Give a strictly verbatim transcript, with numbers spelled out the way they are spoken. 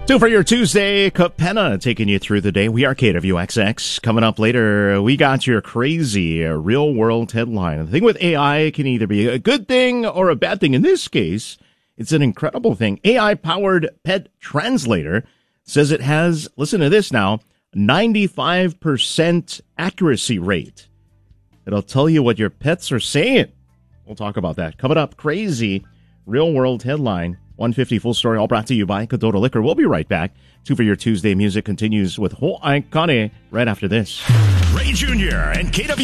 Two for your Tuesday, Capenna taking you through the day. We are K W X X. Coming up later, we got your crazy real-world headline. The thing with A I can either be a good thing or a bad thing. In this case, it's an incredible thing. A I-powered pet translator says it has, listen to this now, ninety-five percent accuracy rate. It'll tell you what your pets are saying. We'll talk about that. Coming up, crazy real-world headline. one fifty full story, all brought to you by Kadota Liquor. We'll be right back. Two for your Tuesday music continues with Ho Ai Kane right after this. Ray Junior and K W